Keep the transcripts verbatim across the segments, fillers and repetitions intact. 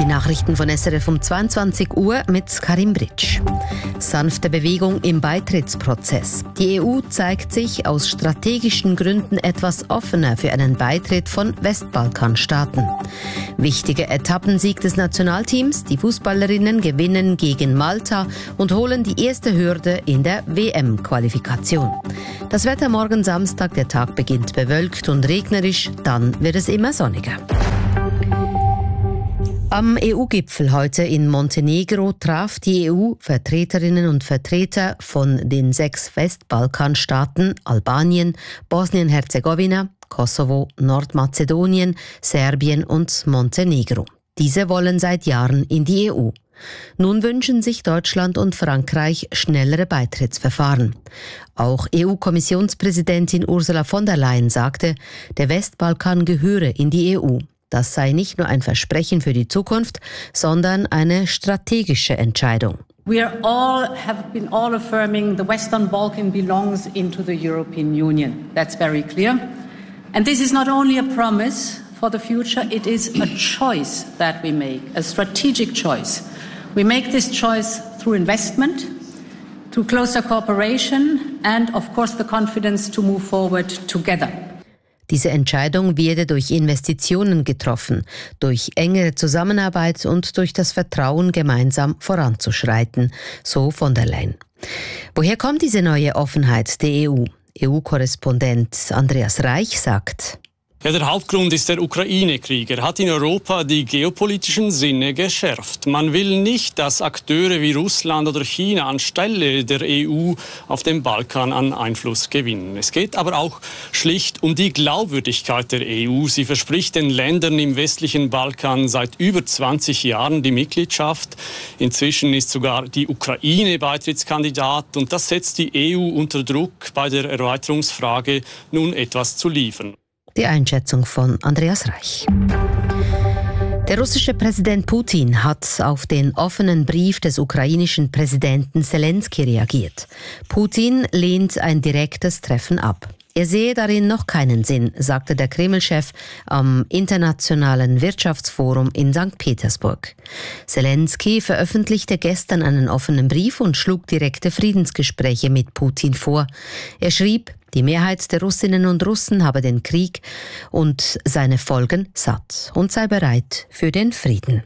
Nachrichten von S R F um zweiundzwanzig Uhr mit Karim Britsch. Sanfte Bewegung im Beitrittsprozess. Die E U zeigt sich aus strategischen Gründen etwas offener für einen Beitritt von Westbalkanstaaten. Wichtiger Etappensieg des Nationalteams. Die Fußballerinnen gewinnen gegen Malta und holen die erste Hürde in der W M-Qualifikation. Das Wetter morgen Samstag, der Tag beginnt bewölkt und regnerisch, dann wird es immer sonniger. Am E U-Gipfel heute in Montenegro traf die E U-Vertreterinnen und Vertreter von den sechs Westbalkanstaaten Albanien, Bosnien-Herzegowina, Kosovo, Nordmazedonien, Serbien und Montenegro. Diese wollen seit Jahren in die E U. Nun wünschen sich Deutschland und Frankreich schnellere Beitrittsverfahren. Auch E U-Kommissionspräsidentin Ursula von der Leyen sagte, der Westbalkan gehöre in die E U. Das sei nicht nur ein Versprechen für die Zukunft, sondern eine strategische Entscheidung. We are all have been all affirming the Western Balkan belongs into the European Union. That's very clear. And this is not only a promise for the future, it is a choice that we make, a strategic choice. We make this choice through investment, through closer cooperation and of course the confidence to move forward together. Diese Entscheidung werde durch Investitionen getroffen, durch engere Zusammenarbeit und durch das Vertrauen, gemeinsam voranzuschreiten, so von der Leyen. Woher kommt diese neue Offenheit der E U? E U-Korrespondent Andreas Reich sagt: Ja, der Hauptgrund ist der Ukraine-Krieg. Er hat in Europa die geopolitischen Sinne geschärft. Man will nicht, dass Akteure wie Russland oder China anstelle der E U auf dem Balkan an Einfluss gewinnen. Es geht aber auch schlicht um die Glaubwürdigkeit der E U. Sie verspricht den Ländern im westlichen Balkan seit über zwanzig Jahren die Mitgliedschaft. Inzwischen ist sogar die Ukraine Beitrittskandidat und das setzt die E U unter Druck, bei der Erweiterungsfrage nun etwas zu liefern. Die Einschätzung von Andreas Reich. Der russische Präsident Putin hat auf den offenen Brief des ukrainischen Präsidenten Zelensky reagiert. Putin lehnt ein direktes Treffen ab. Er sehe darin noch keinen Sinn, sagte der Kreml-Chef am Internationalen Wirtschaftsforum in Sankt Petersburg. Zelensky veröffentlichte gestern einen offenen Brief und schlug direkte Friedensgespräche mit Putin vor. Er schrieb, die Mehrheit der Russinnen und Russen habe den Krieg und seine Folgen satt und sei bereit für den Frieden.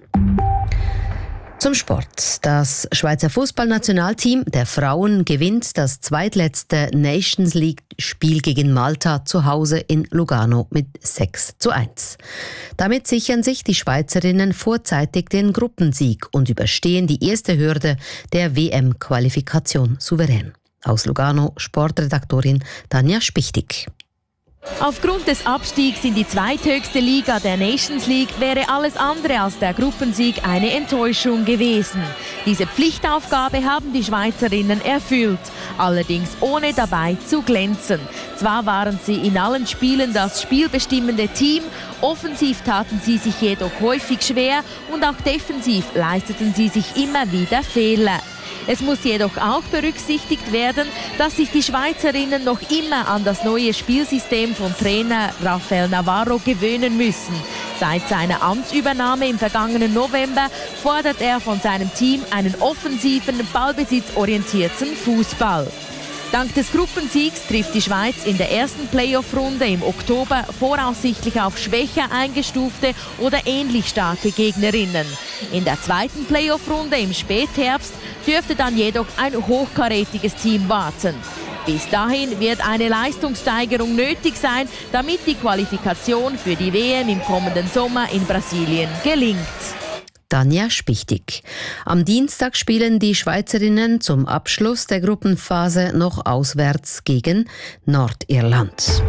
Zum Sport. Das Schweizer Fußballnationalteam der Frauen gewinnt das zweitletzte Nations League-Spiel gegen Malta zu Hause in Lugano mit sechs zu eins. Damit sichern sich die Schweizerinnen vorzeitig den Gruppensieg und überstehen die erste Hürde der W M-Qualifikation souverän. Aus Lugano, Sportredaktorin Tanja Spichtig. Aufgrund des Abstiegs in die zweithöchste Liga der Nations League wäre alles andere als der Gruppensieg eine Enttäuschung gewesen. Diese Pflichtaufgabe haben die Schweizerinnen erfüllt, allerdings ohne dabei zu glänzen. Zwar waren sie in allen Spielen das spielbestimmende Team, offensiv taten sie sich jedoch häufig schwer und auch defensiv leisteten sie sich immer wieder Fehler. Es muss jedoch auch berücksichtigt werden, dass sich die Schweizerinnen noch immer an das neue Spielsystem von Trainer Rafael Navarro gewöhnen müssen. Seit seiner Amtsübernahme im vergangenen November fordert er von seinem Team einen offensiven, ballbesitzorientierten Fußball. Dank des Gruppensiegs trifft die Schweiz in der ersten Playoff-Runde im Oktober voraussichtlich auf schwächer eingestufte oder ähnlich starke Gegnerinnen. In der zweiten Playoff-Runde im Spätherbst dürfte dann jedoch ein hochkarätiges Team warten. Bis dahin wird eine Leistungssteigerung nötig sein, damit die Qualifikation für die W M im kommenden Sommer in Brasilien gelingt. Tanja Spichtig. Am Dienstag spielen die Schweizerinnen zum Abschluss der Gruppenphase noch auswärts gegen Nordirland.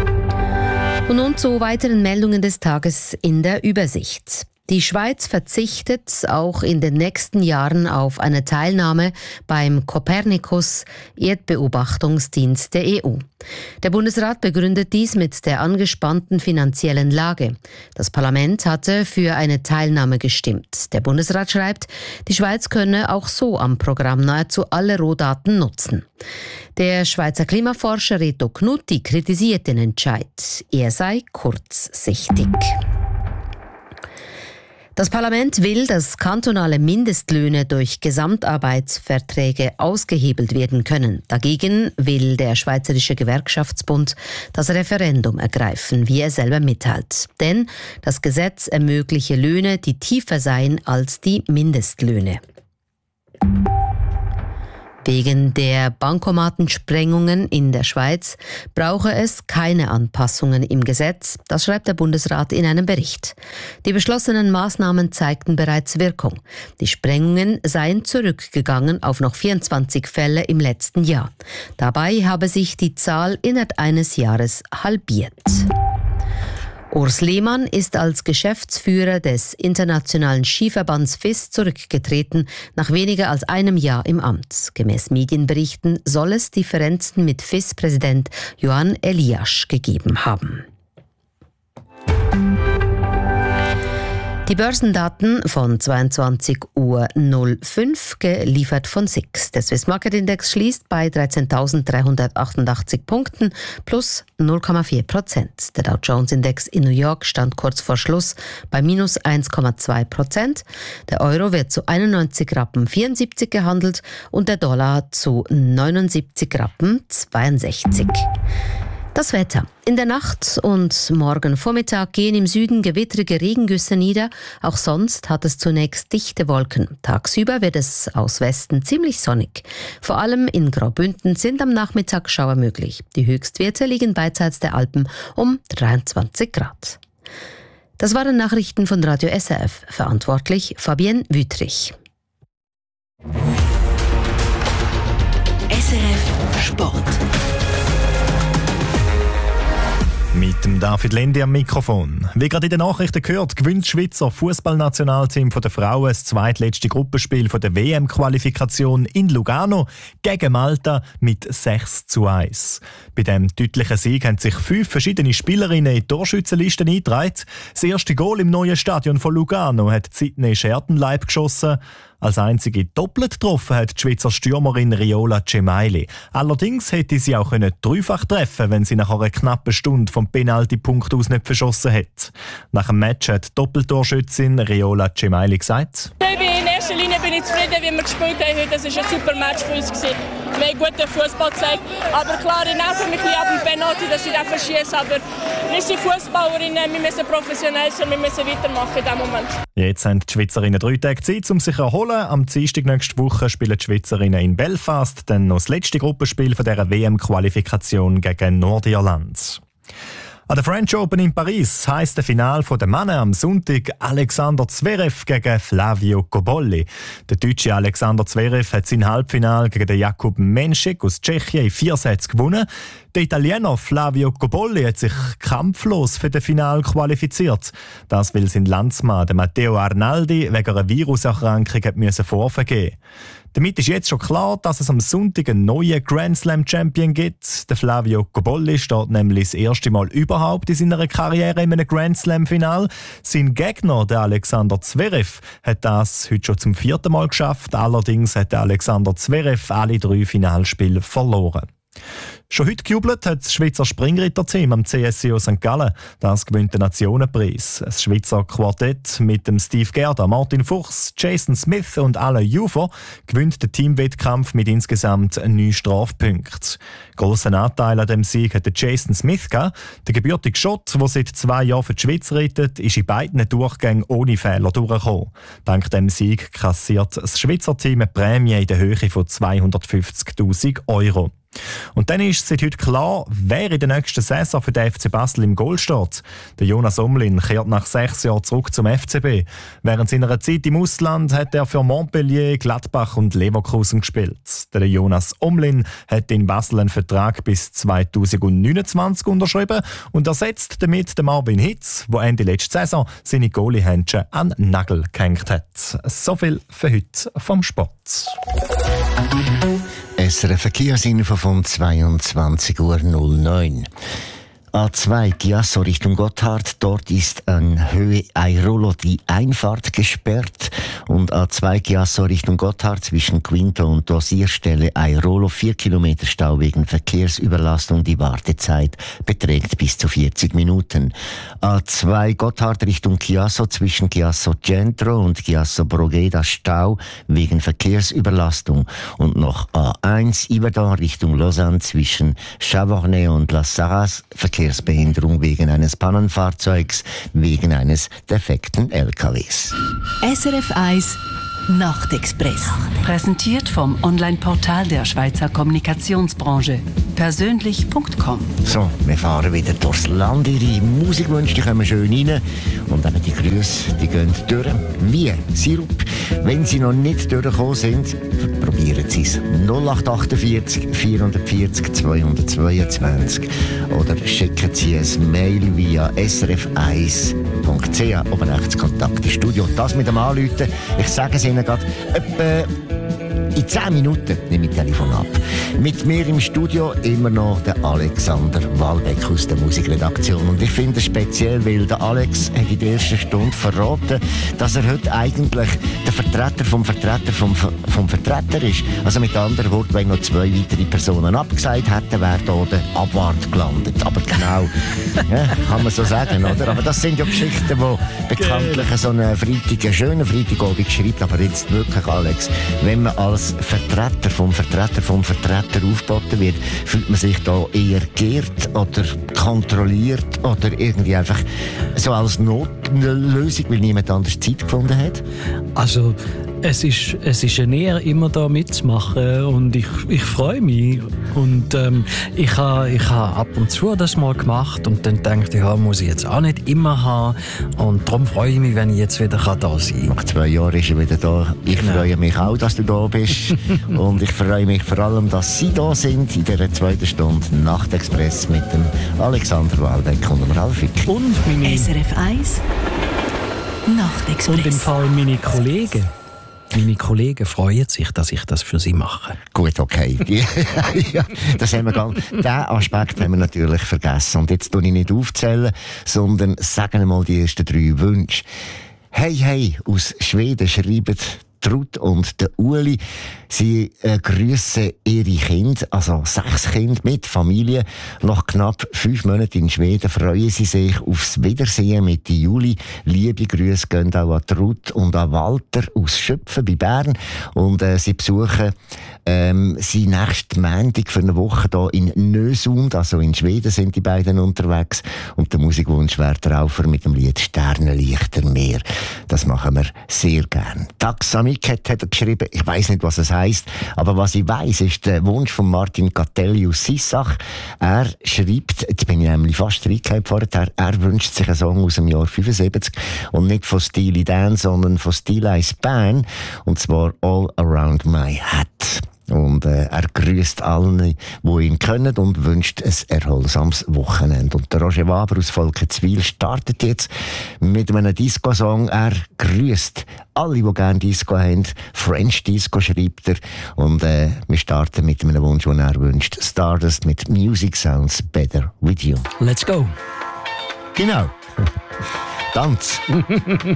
Und nun zu weiteren Meldungen des Tages in der Übersicht. Die Schweiz verzichtet auch in den nächsten Jahren auf eine Teilnahme beim Copernicus-Erdbeobachtungsdienst der E U. Der Bundesrat begründet dies mit der angespannten finanziellen Lage. Das Parlament hatte für eine Teilnahme gestimmt. Der Bundesrat schreibt, die Schweiz könne auch so am Programm nahezu alle Rohdaten nutzen. Der Schweizer Klimaforscher Reto Knutti kritisiert den Entscheid. Er sei kurzsichtig. Das Parlament will, dass kantonale Mindestlöhne durch Gesamtarbeitsverträge ausgehebelt werden können. Dagegen will der Schweizerische Gewerkschaftsbund das Referendum ergreifen, wie er selber mitteilt. Denn das Gesetz ermögliche Löhne, die tiefer seien als die Mindestlöhne. Wegen der Bankomatensprengungen in der Schweiz brauche es keine Anpassungen im Gesetz, das schreibt der Bundesrat in einem Bericht. Die beschlossenen Maßnahmen zeigten bereits Wirkung. Die Sprengungen seien zurückgegangen auf noch vierundzwanzig Fälle im letzten Jahr. Dabei habe sich die Zahl innerhalb eines Jahres halbiert. Urs Lehmann ist als Geschäftsführer des Internationalen Skiverbands F I S zurückgetreten, nach weniger als einem Jahr im Amt. Gemäß Medienberichten soll es Differenzen mit F I S-Präsident Johan Eliasch gegeben haben. Die Börsendaten von zweiundzwanzig Uhr null fünf, geliefert von S I X. Der Swiss Market Index schließt bei dreizehntausenddreihundertachtundachtzig Punkten plus null Komma vier Prozent. Der Dow Jones Index in New York stand kurz vor Schluss bei minus eins Komma zwei Prozent. Der Euro wird zu einundneunzig Rappen vierundsiebzig gehandelt und der Dollar zu neunundsiebzig Rappen zweiundsechzig. Das Wetter. In der Nacht und morgen Vormittag gehen im Süden gewittrige Regengüsse nieder. Auch sonst hat es zunächst dichte Wolken. Tagsüber wird es aus Westen ziemlich sonnig. Vor allem in Graubünden sind am Nachmittag Schauer möglich. Die Höchstwerte liegen beidseits der Alpen um dreiundzwanzig Grad. Das waren Nachrichten von Radio S R F. Verantwortlich Fabienne Wüthrich. S R F Sport. Mit dem David Lendi am Mikrofon. Wie gerade in den Nachrichten gehört, gewinnt das Schweizer Fußballnationalteam der Frauen das zweitletzte Gruppenspiel der W M-Qualifikation in Lugano gegen Malta mit sechs zu eins. Bei diesem deutlichen Sieg haben sich fünf verschiedene Spielerinnen in die Torschützenlisten eingetragen. Das erste Goal im neuen Stadion von Lugano hat Sydney Schertenleib geschossen. Als einzige doppelt getroffen hat die Schweizer Stürmerin Riola Cemaili. Allerdings hätte sie auch dreifach treffen können, wenn sie nach einer knappen Stunde vom Penaltypunkt aus nicht verschossen hätte. Nach dem Match hat die Doppeltorschützin Riola Cemaili gesagt: In erster Linie bin ich zufrieden, wie wir gespielt haben heute. Das war ein super Match für uns. Wir haben guten Fußball gezeigt. Aber klar, ich nerve mich ein bisschen ab dem Penalty, dass ich den verschieße. Aber wir sind Fußballerinnen, wir müssen professionell sein, wir müssen weitermachen in diesem Moment. Jetzt haben die Schweizerinnen drei Tage Zeit, um sich zu erholen. Am Dienstag nächste Woche spielen die Schweizerinnen in Belfast dann noch das letzte Gruppenspiel von dieser W M-Qualifikation gegen Nordirland. An der French Open in Paris heisst der Final der Männer am Sonntag Alexander Zverev gegen Flavio Cobolli. Der deutsche Alexander Zverev hat sein Halbfinale gegen den Jakub Menšek aus Tschechien in vier Sätzen gewonnen. Der Italiener Flavio Cobolli hat sich kampflos für das Final qualifiziert. Das, weil sein Landsmann Matteo Arnaldi wegen einer Viruserkrankung hat vorvergeben. Damit ist jetzt schon klar, dass es am Sonntag einen neuen Grand Slam Champion gibt. Der Flavio Cobolli steht nämlich das erste Mal überhaupt in seiner Karriere in einem Grand Slam Final. Sein Gegner, der Alexander Zverev, hat das heute schon zum vierten Mal geschafft. Allerdings hat der Alexander Zverev alle drei Finalspiele verloren. Schon heute gejubelt hat das Schweizer Springritterteam am C S C O Sankt Gallen. Das gewinnt den Nationenpreis. Das Schweizer Quartett mit dem Steve Gerda, Martin Fuchs, Jason Smith und Alain Jufer gewinnt den Teamwettkampf mit insgesamt neun Strafpunkten. Grossen Anteil an dem Sieg hat Jason Smith gehabt. Der gebürtige Schott, der seit zwei Jahren für die Schweiz rettet, ist in beiden Durchgängen ohne Fehler durchgekommen. Dank dem Sieg kassiert das Schweizer Team eine Prämie in der Höhe von zweihundertfünfzigtausend Euro. Und dann ist seit heute klar, wer in der nächsten Saison für den F C Basel im Goal steht. Der Jonas Omlin kehrt nach sechs Jahren zurück zum F C B. Während seiner Zeit im Ausland hat er für Montpellier, Gladbach und Leverkusen gespielt. Der Jonas Omlin hat in Basel einen Vertrag bis zweitausendneunundzwanzig unterschrieben und ersetzt damit den Marvin Hitz, der Ende letzte Saison seine Goalie-Händchen an den Nagel gehängt hat. So viel für heute vom Sport. S R F Verkehrsinfo von zweiundzwanzig Uhr null neun. A zwei Chiasso Richtung Gotthard. Dort ist an Höhe Airolo die Einfahrt gesperrt. Und A zwei Chiasso Richtung Gotthard zwischen Quinto und Dosierstelle Airolo vier Kilometer Stau wegen Verkehrsüberlastung. Die Wartezeit beträgt bis zu vierzig Minuten. A zwei Gotthard Richtung Chiasso zwischen Chiasso Centro und Chiasso Brogeda Stau wegen Verkehrsüberlastung. Und noch A eins Yverdon Richtung Lausanne zwischen Chavornay und La Sarraz Verkehrsbehinderung wegen eines Pannenfahrzeugs, wegen eines defekten L K Ws. S R F eins Nachtexpress. Präsentiert vom Online-Portal der Schweizer Kommunikationsbranche. Persönlich Punkt com. So, wir fahren wieder durchs Land. Ihre Musikwünsche, die kommen schön rein. Und eben die Grüße, die gehen durch. Wie Sirup. Wenn sie noch nicht durchgekommen sind, probieren Sie es. null acht achtundvierzig vierhundertvierzig zweihundertzweiundzwanzig. Oder schicken Sie ein Mail via s r f eins punkt c h. Oben rechts Kontakt ins Studio. Das mit dem Anrufen. Ich sage es Ihnen gerade. Etwa in zehn Minuten nehme ich das Telefon ab. Mit mir im Studio immer noch der Alexander Walbeck aus der Musikredaktion. Und ich finde es speziell, weil der Alex hat in der ersten Stunde verraten, dass er heute eigentlich der Vertreter vom Vertreter vom, vom Vertreter ist. Also mit anderen Worten, wenn noch zwei weitere Personen abgesagt hätten, wäre da der Abwart gelandet. Aber genau, ja, kann man so sagen, oder? Aber das sind ja Geschichten, die bekanntlich so einen Freitag, einen schönen Freitagabend schreibt. Aber jetzt wirklich, Alex, wenn man als Vertreter vom Vertreter vom Vertreter aufgeboten wird, fühlt man sich da eher geehrt oder kontrolliert oder irgendwie einfach so als Notlösung, weil niemand anders Zeit gefunden hat? Also es ist, es ist eine Ehre, immer da mitzumachen und ich, ich freue mich. Und ähm, ich habe ich ha ab und zu das mal gemacht und dann denke ich, ja, muss ich jetzt auch nicht immer haben. Und darum freue ich mich, wenn ich jetzt wieder da sein kann. Nach zwei Jahren ist er wieder da. Ich genau. freue mich auch, dass du da bist. Und ich freue mich vor allem, dass Sie da sind in dieser zweiten Stunde Nachtexpress mit dem Alexander Walbeck und dem Ralf Fick. Und meine... S R F eins Nachtexpress. Und im Fall meine Kollegen. Meine Kollegen freuen sich, dass ich das für sie mache. Gut, okay. Ja, das haben wir ganz, den Aspekt haben wir natürlich vergessen. Und jetzt tue ich nicht aufzählen, sondern sagen mal die ersten drei Wünsche. Hey, hey, aus Schweden schreiben Ruth und der Uli. Sie äh, grüssen ihre Kinder, also sechs Kinder mit Familie. Nach knapp fünf Monaten in Schweden freuen sie sich aufs Wiedersehen mit Juli. Liebe Grüße gehen auch an Ruth und an Walter aus Schöpfen bei Bern. Und äh, sie besuchen ähm, sie nächsten Montag für eine Woche hier in Nösund, also in Schweden sind die beiden unterwegs. Und der Musikwunsch wäre der Raufer mit dem Lied Sternenlichter Meer. Das machen wir sehr gern. Taxamik hat er geschrieben, ich weiss nicht, was es heisst, aber was ich weiss, ist der Wunsch von Martin Catelli aus Sissach. Er schreibt, jetzt bin ich nämlich fast reingekommen vorher, er wünscht sich einen Song aus dem Jahr fünfundsiebzig und nicht von Steely Dan, sondern von Steely Span, und zwar All Around My Hat. Und äh, er grüßt alle, die ihn kennen, und wünscht ein erholsames Wochenende. Und der Roger Waber aus Volkenswil startet jetzt mit einem Disco-Song. Er grüßt alle, die gerne Disco haben. French Disco schreibt er. Und äh, wir starten mit einem Wunsch, den er wünscht. Stardust mit Music Sounds Better With You. Let's go. Genau. Tanz.